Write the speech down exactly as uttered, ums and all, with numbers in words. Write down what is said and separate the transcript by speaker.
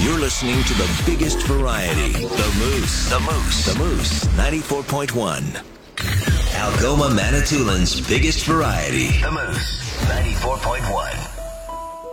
Speaker 1: You're listening to the biggest variety, The Moose. The Moose. The Moose, ninety-four point one. Algoma Manitoulин's biggest variety, The Moose, ninety-four point one.